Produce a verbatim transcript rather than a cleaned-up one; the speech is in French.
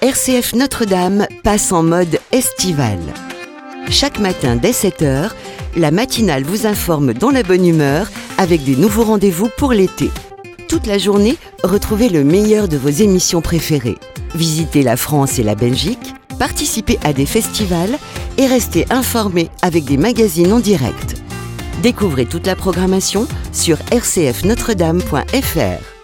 R C F Notre-Dame passe en mode estival. Chaque matin dès sept heures, la matinale vous informe dans la bonne humeur avec des nouveaux rendez-vous pour l'été. Toute la journée, retrouvez le meilleur de vos émissions préférées. Visitez la France et la Belgique, participez à des festivals et restez informés avec des magazines en direct. Découvrez toute la programmation sur r c f notre dame point f r.